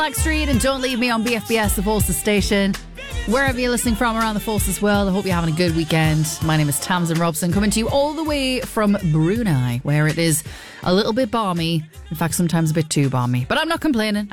Blackstreet and Don't Leave Me on BFBS, the Forces station. Wherever you're listening from around the Forces world, I hope you're having a good weekend. My name is Tamsin Robson, coming to you all the way from Brunei, where it is a little bit balmy. In fact, sometimes a bit too balmy. But I'm not complaining.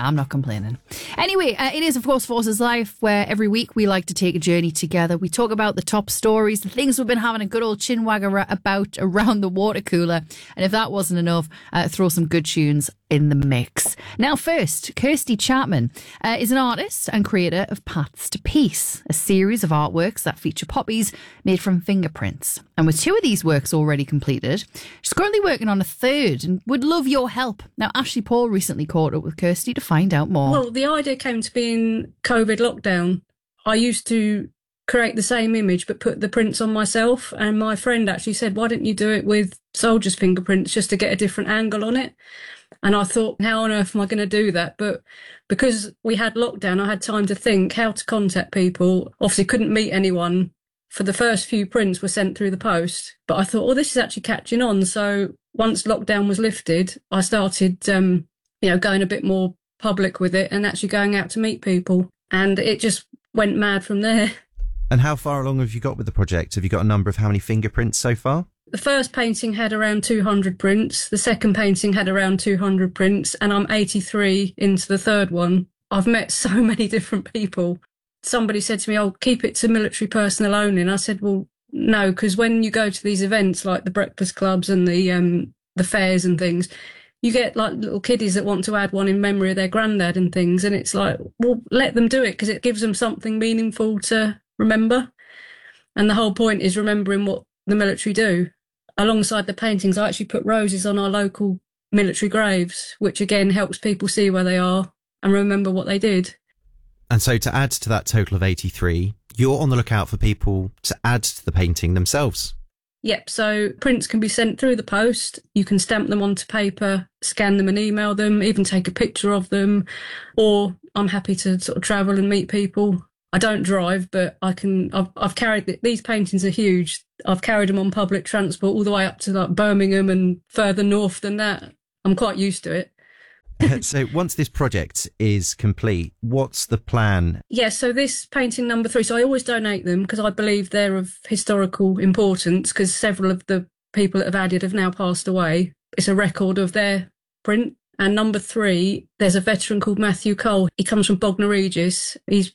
Anyway, it is, of course, Forces Life, where every week we like to take a journey together. We talk about the top stories, the things we've been having a good old chinwag about around the water cooler. And if that wasn't enough, throw some good tunes in the mix. Now, first, Kirsty Chapman is an artist and creator of Paths to Peace, a series of artworks that feature poppies made from fingerprints. And with 2 of these works already completed, she's currently working on a 3rd and would love your help. Now, Ashley Paul recently caught up with Kirsty to find out more. Well, the idea came to be in COVID lockdown. I used to create the same image but put the prints on myself, and my friend actually said, why don't you do it with soldiers' fingerprints just to get a different angle on it? And I thought, how on earth am I going to do that? But because we had lockdown, I had time to think how to contact people. Obviously couldn't meet anyone. For the first few prints were sent through the post. But I thought, this is actually catching on. So once lockdown was lifted, I started, going a bit more public with it and actually going out to meet people. And it just went mad from there. And how far along have you got with the project? Have you got a number of how many fingerprints so far? The first painting had around 200 prints. The second painting had around 200 prints. And I'm 83 into the 3rd one. I've met so many different people. Somebody said to me, keep it to military personnel only. And I said, well, no, because when you go to these events like the breakfast clubs and the fairs and things, you get like little kiddies that want to add one in memory of their granddad and things. And it's like, well, let them do it because it gives them something meaningful to remember. And the whole point is remembering what the military do. Alongside the paintings, I actually put roses on our local military graves, which again helps people see where they are and remember what they did. And so to add to that total of 83, you're on the lookout for people to add to the painting themselves. Yep, so prints can be sent through the post. You can stamp them onto paper, scan them and email them, even take a picture of them. Or I'm happy to sort of travel and meet people. I don't drive, but I've carried, these paintings are huge. I've carried them on public transport all the way up to like Birmingham and further north than that. I'm quite used to it. So once this project is complete, what's the plan? Yeah, so this painting number 3, so I always donate them because I believe they're of historical importance because several of the people that have added have now passed away. It's a record of their print. And number 3, there's a veteran called Matthew Cole. He comes from Bognor Regis. He's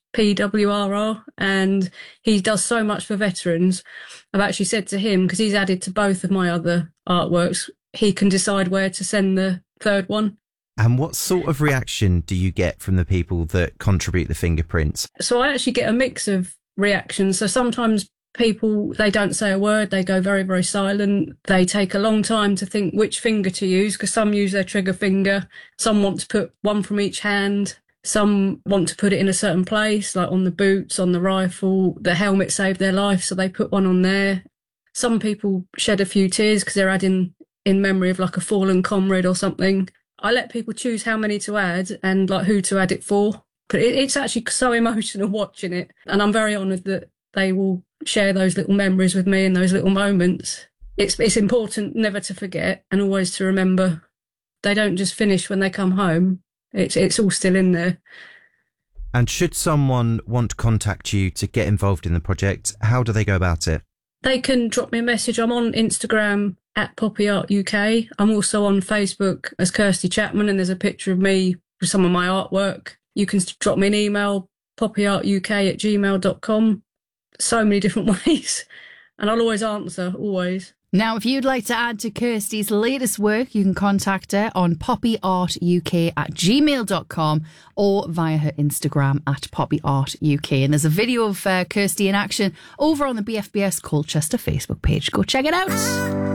PWRR and he does so much for veterans. I've actually said to him, because he's added to both of my other artworks, he can decide where to send the 3rd one. And what sort of reaction do you get from the people that contribute the fingerprints? So I actually get a mix of reactions. So sometimes people, they don't say a word, they go very, very silent. They take a long time to think which finger to use because some use their trigger finger. Some want to put one from each hand. Some want to put it in a certain place, like on the boots, on the rifle. The helmet saved their life, so they put one on there. Some people shed a few tears because they're adding in memory of like a fallen comrade or something. I let people choose how many to add and like who to add it for. But it's actually so emotional watching it. And I'm very honoured that they will share those little memories with me in those little moments. It's important never to forget and always to remember they don't just finish when they come home. It's all still in there. And should someone want to contact you to get involved in the project, how do they go about it? They can drop me a message. I'm on Instagram at Poppy Art UK. I'm also on Facebook as Kirsty Chapman, and there's a picture of me with some of my artwork. You can drop me an email, poppyartuk@gmail.com. So many different ways. And I'll always answer, always. Now, if you'd like to add to Kirsty's latest work, you can contact her on poppyartuk@gmail.com or via her Instagram at poppyartuk. And there's a video of Kirsty in action over on the BFBS Colchester Facebook page. Go check it out.